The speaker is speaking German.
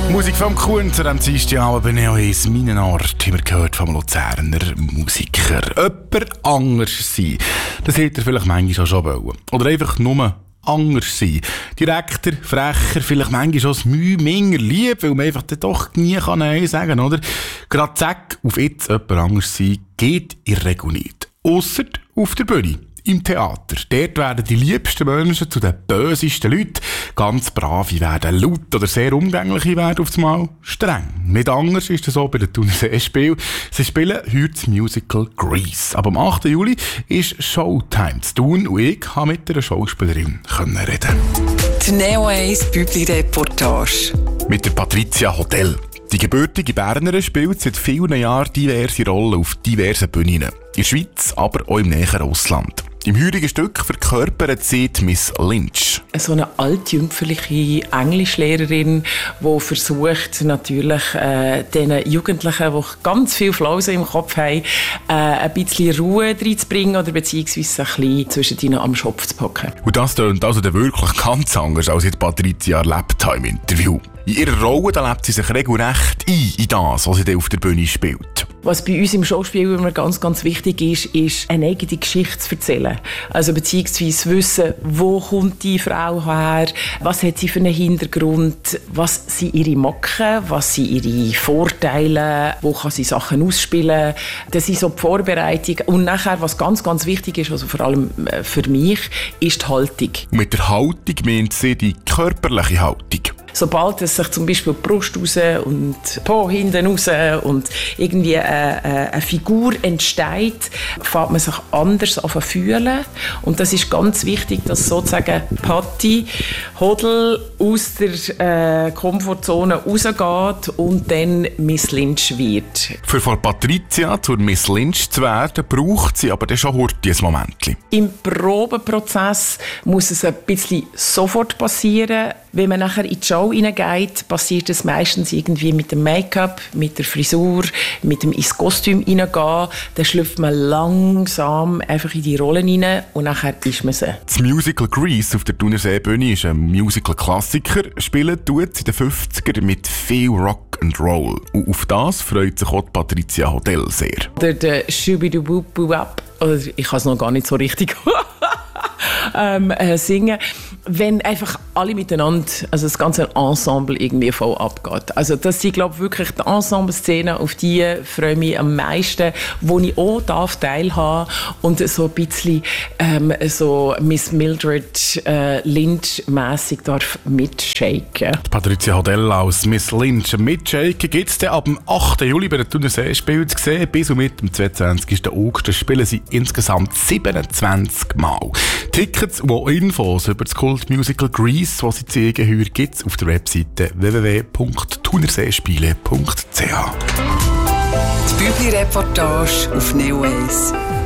Musik vom Kuhn zu diesem Dienstagabend bei Neo ist meinen Ort, haben wir gehört vom Luzerner Musiker. Jemand anders sein, das hätte er vielleicht manchmal auch schon wollen. Oder einfach nur anders sein. Direkter, frecher, vielleicht manchmal auch das Mühe, minder lieb, weil man einfach dann doch nie Nein sagen kann, oder? Gerade zack, auf jetzt jemand anders sein, geht in der Regel nicht. Ausser auf der Bühne. Im Theater. Dort werden die liebsten Menschen zu den bösesten Leuten. Ganz brave werden laut oder sehr umgängliche werden auf einmal streng. Nicht anders ist das auch bei den Thunersee-Spielen. Sie spielen heute das Musical Grease. Aber am 8. Juli ist Showtime zu tun und ich konnte mit einer Schauspielerin reden. Die Neo 1 Bübli-Reportage. Mit der Patricia Hotel. Die gebürtige Bernerin spielt seit vielen Jahren diverse Rollen auf diversen Bühnen. In der Schweiz, aber auch im näheren Ausland. Im heutigen Stück verkörpert sie Miss Lynch. So eine altjüngferliche Englischlehrerin, die versucht, natürlich den Jugendlichen, die ganz viel Flausen im Kopf haben, ein bisschen Ruhe reinzubringen oder beziehungsweise ein bisschen zwischen ihnen am Schopf zu packen. Und das tönt also wirklich ganz anders, als ich Patricia erlebt habe im Interview. In ihrer Rolle da lebt sie sich regelrecht ein in das, was sie auf der Bühne spielt. Was bei uns im Schauspiel immer ganz, ganz wichtig ist eine eigene Geschichte zu erzählen. Also beziehungsweise wissen, wo kommt die Frau her, was hat sie für einen Hintergrund, was sind ihre Macken, was sind ihre Vorteile, wo kann sie Sachen ausspielen. Das ist so die Vorbereitung. Und nachher, was ganz, ganz wichtig ist, also vor allem für mich, ist die Haltung. Und mit der Haltung meint sie die körperliche Haltung. Sobald es sich zum Beispiel die Brust raus und die Po hinten raus und irgendwie eine Figur entsteht, fängt man sich anders an zu fühlen. Und das ist ganz wichtig, dass sozusagen Patti Hodel aus der Komfortzone rausgeht und dann Miss Lynch wird. Für von Patricia zur Miss Lynch zu werden, braucht sie aber dann schon ein Momentchen. Im Probenprozess muss es ein bisschen sofort passieren. Wenn man nachher in die Show hineingeht, passiert es meistens irgendwie mit dem Make-up, mit der Frisur, mit dem ins Kostüm hineingehen. Dann schlüpft man langsam einfach in die Rollen hinein und nachher ist man sie. Das Musical Grease auf der Thunersee-Bühne ist ein Musical-Klassiker. Spielen tut es in den 50er mit viel Rock'n'Roll. Und auf das freut sich auch Patricia Hotel sehr. Oder der Schubidu-Bup-Bup, ich kann es noch gar nicht so richtig singen, wenn einfach alle miteinander, also das ganze Ensemble irgendwie voll abgeht. Also das sind, glaube ich, wirklich die Ensemble-Szenen, auf die freue ich mich am meisten, wo ich auch teilhaben darf und so ein bisschen so Miss Mildred Lynch-mässig darf mitshaken. Patricia Hodel als Miss Lynch mitshaken gibt es dann ab dem 8. Juli bei der Thunersee-Spiele zu sehen. Bis und mit dem 22. August spielen sie insgesamt 27 Mal. Tickets und Infos über das Kultmusical Grease, das sie zeigen, heuer gibt es auf der Webseite www.thunerseespiele.ch. Die Bübli-Reportage auf Neo 1.